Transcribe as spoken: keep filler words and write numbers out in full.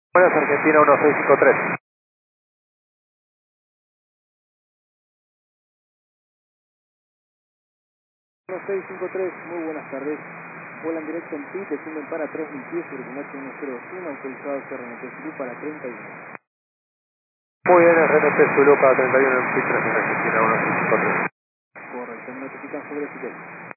Buenas, Argentina uno seis cinco tres. uno seis cinco tres, muy buenas tardes. Vuelan directo en P I, descienden para tres mil pies sobre el H uno cero dos uno, autorizado C R N T Zulu para treinta y uno. Muy bien, R N T Zulu para treinta y uno en P tres en Argentina uno seis cinco tres. Correcto, me notifican sobre el sitio.